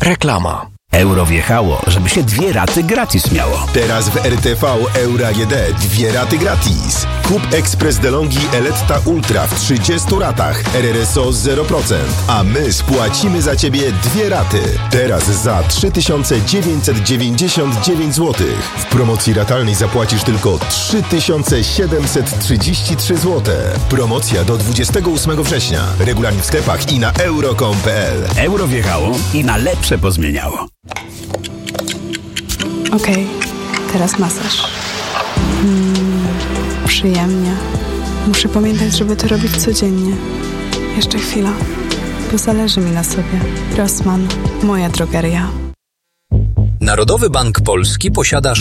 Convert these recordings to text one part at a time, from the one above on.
Reklama. Euro wjechało, żeby się 2 raty gratis miało. Teraz w RTV Euro AGD 2 raty gratis. Kup Express DeLonghi Eletta Ultra w 30 ratach, RRSO 0%, a my spłacimy za Ciebie 2 raty. Teraz za 3999 zł. W promocji ratalnej zapłacisz tylko 3733 zł. Promocja do 28 września. Regulamin w sklepach i na euro.com.pl. Euro wjechało i na lepsze pozmieniało. Okej, teraz masaż. Przyjemnie. Muszę pamiętać, żeby to robić codziennie. Jeszcze chwila, bo zależy mi na sobie. Rossmann, moja drogeria. Narodowy Bank Polski posiada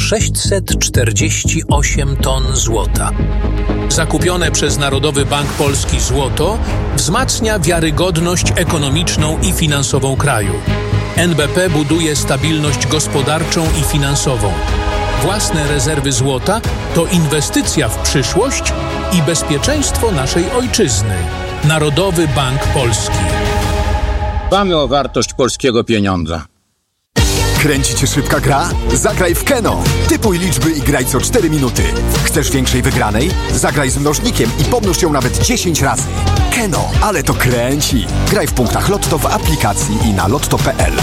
648 ton złota. Zakupione przez Narodowy Bank Polski złoto wzmacnia wiarygodność ekonomiczną i finansową kraju. NBP buduje stabilność gospodarczą i finansową. Własne rezerwy złota to inwestycja w przyszłość i bezpieczeństwo naszej ojczyzny. Narodowy Bank Polski. Dbamy o wartość polskiego pieniądza. Kręci Cię szybka gra? Zagraj w Keno. Typuj liczby i graj co 4 minuty. Chcesz większej wygranej? Zagraj z mnożnikiem i pomnóż ją nawet 10 razy. Keno, ale to kręci. Graj w punktach Lotto w aplikacji i na lotto.pl.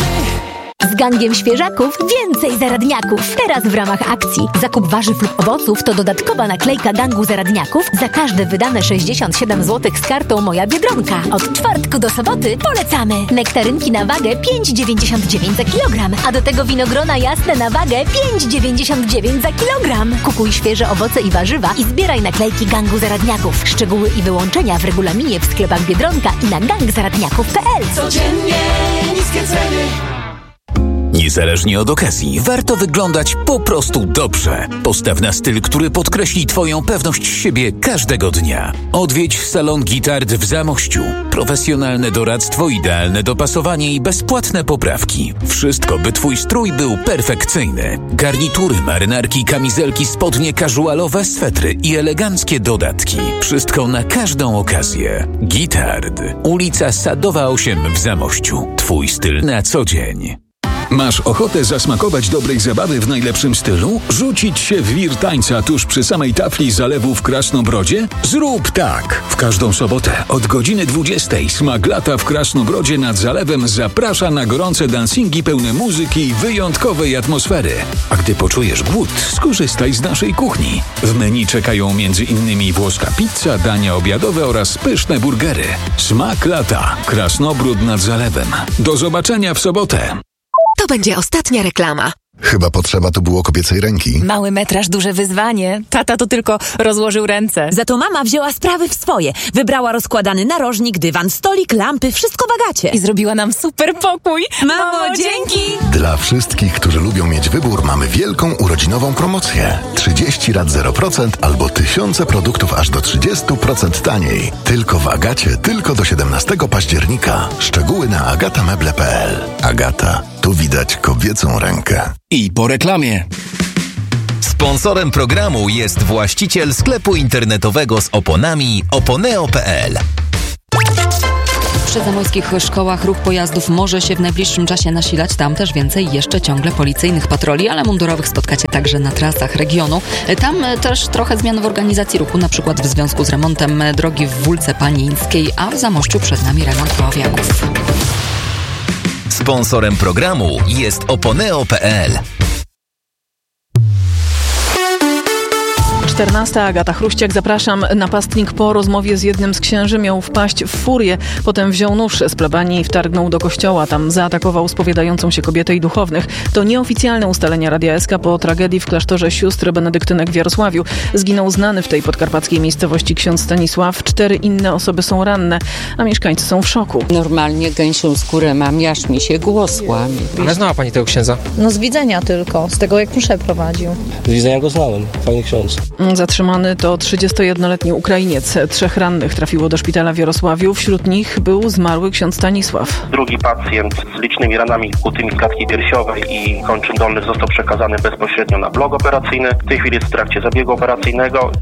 Z gangiem świeżaków więcej zaradniaków. Teraz w ramach akcji zakup warzyw lub owoców to dodatkowa naklejka gangu zaradniaków za każde wydane 67 zł z kartą Moja Biedronka. Od czwartku do soboty polecamy. Nektarynki na wagę 5,99 za kilogram, a do tego winogrona jasne na wagę 5,99 za kilogram. Kupuj świeże owoce i warzywa i zbieraj naklejki gangu zaradniaków. Szczegóły i wyłączenia w regulaminie w sklepach Biedronka i na gangzaradniaków.pl. Codziennie niskie ceny. Niezależnie od okazji, warto wyglądać po prostu dobrze. Postaw na styl, który podkreśli Twoją pewność siebie każdego dnia. Odwiedź salon Gitard w Zamościu. Profesjonalne doradztwo, idealne dopasowanie i bezpłatne poprawki. Wszystko, by Twój strój był perfekcyjny. Garnitury, marynarki, kamizelki, spodnie casualowe, swetry i eleganckie dodatki. Wszystko na każdą okazję. Gitard. Ulica Sadowa 8 w Zamościu. Twój styl na co dzień. Masz ochotę zasmakować dobrej zabawy w najlepszym stylu? Rzucić się w wir tańca tuż przy samej tafli zalewu w Krasnobrodzie? Zrób tak! W każdą sobotę od godziny 20 Smak Lata w Krasnobrodzie nad zalewem zaprasza na gorące dancingi pełne muzyki i wyjątkowej atmosfery. A gdy poczujesz głód, skorzystaj z naszej kuchni. W menu czekają m.in. włoska pizza, dania obiadowe oraz pyszne burgery. Smak Lata. Krasnobród nad zalewem. Do zobaczenia w sobotę! To będzie ostatnia reklama. Chyba potrzeba tu było kobiecej ręki. Mały metraż, duże wyzwanie. Tata to tylko rozłożył ręce. Za to mama wzięła sprawy w swoje. Wybrała rozkładany narożnik, dywan, stolik, lampy, wszystko w Agacie. I zrobiła nam super pokój. Mamo, dzięki! Dla wszystkich, którzy lubią mieć wybór, mamy wielką urodzinową promocję. 30 rat 0% albo tysiące produktów aż do 30% taniej. Tylko w Agacie, tylko do 17 października. Szczegóły na agatameble.pl. Agata. Tu widać kobiecą rękę. I po reklamie. Sponsorem programu jest właściciel sklepu internetowego z oponami oponeo.pl. W przyzamojskich szkołach ruch pojazdów może się w najbliższym czasie nasilać. Tam też więcej jeszcze ciągle policyjnych patroli, ale mundurowych spotkacie także na trasach regionu. Tam też trochę zmian w organizacji ruchu, na przykład w związku z remontem drogi w Wólce Panińskiej, a w Zamościu przed nami remont poławiaków. Sponsorem programu jest oponeo.pl. 14. Agata Chruściak, zapraszam. Napastnik po rozmowie z jednym z księży miał wpaść w furię. Potem wziął nóż z plebanii i wtargnął do kościoła. Tam zaatakował spowiadającą się kobietę i duchownych. To nieoficjalne ustalenia Radia SK po tragedii w klasztorze sióstr benedyktynek w Jarosławiu. Zginął znany w tej podkarpackiej miejscowości ksiądz Stanisław. 4 inne osoby są ranne, a mieszkańcy są w szoku. Normalnie gęsią skórę mam, aż mi się głos łamie. Ale znała pani tego księdza? No z widzenia tylko, z tego jak mszę prowadził. Z widzenia go znałem, fajny ksiądz. Zatrzymany to 31-letni Ukrainiec. 3 rannych trafiło do szpitala w Jarosławiu. Wśród nich był zmarły ksiądz Stanisław. Drugi pacjent z licznymi ranami kutymi z klatki piersiowej i kończyn dolnych został przekazany bezpośrednio na blok operacyjny. W tej chwili jest w trakcie zabiegu operacyjnego.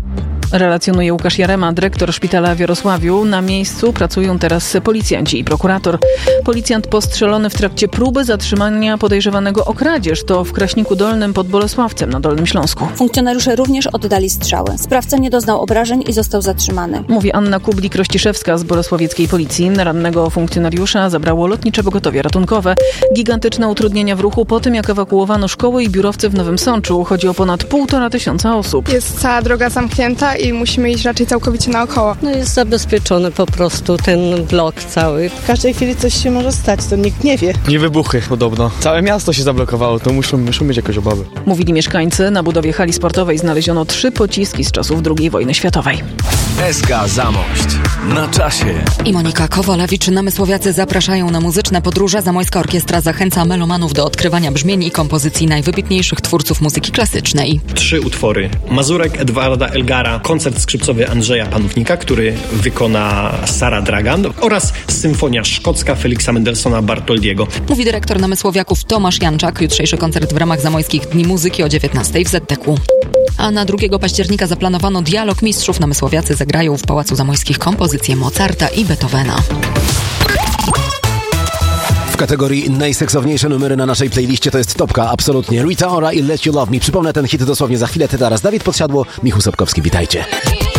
Relacjonuje Łukasz Jarema, dyrektor szpitala w Jarosławiu. Na miejscu pracują teraz policjanci i prokurator. Policjant postrzelony w trakcie próby zatrzymania podejrzewanego o kradzież. To w Kraśniku Dolnym pod Bolesławcem na Dolnym Śląsku. Funkcjonariusze również oddali strzały. Sprawca nie doznał obrażeń i został zatrzymany. Mówi Anna Kublik-Rościszewska z bolesławieckiej policji. Rannego funkcjonariusza zabrało lotnicze pogotowie ratunkowe. Gigantyczne utrudnienia w ruchu po tym, jak ewakuowano szkoły i biurowce w Nowym Sączu. Chodzi o ponad 1500 osób. Jest cała droga zamknięta i musimy iść raczej całkowicie naokoło. Jest zabezpieczony po prostu ten blok cały. W każdej chwili coś się może stać, to nikt nie wie. Nie wybuchy podobno. Całe miasto się zablokowało, to muszą mieć jakieś obawy. Mówili mieszkańcy. Na budowie hali sportowej znaleziono 3 pociski z czasów II wojny światowej. SK Zamość. Na czasie. I Monika Kowalewicz. Namysłowiacy zapraszają na muzyczne podróże. Zamojska Orkiestra zachęca melomanów do odkrywania brzmień i kompozycji najwybitniejszych twórców muzyki klasycznej. 3 utwory. Mazurek Edwarda Elgara, koncert skrzypcowy Andrzeja Panównika, który wykona Sara Dragan oraz symfonia szkocka Feliksa Mendelssohna Bartoldiego. Mówi dyrektor Namysłowiaków Tomasz Janczak. Jutrzejszy koncert w ramach Zamojskich Dni Muzyki o 19:00 w ZDK. A na 2 października zaplanowano dialog mistrzów. Namysłowiacy zagrają w Pałacu Zamojskich kompozycje Mozarta i Beethovena. W kategorii najseksowniejsze numery na naszej playliście to jest topka, absolutnie. Rita Ora i Let You Love Me. Przypomnę ten hit dosłownie za chwilę. Teraz Dawid Podsiadło, Michał Sobkowski. Witajcie.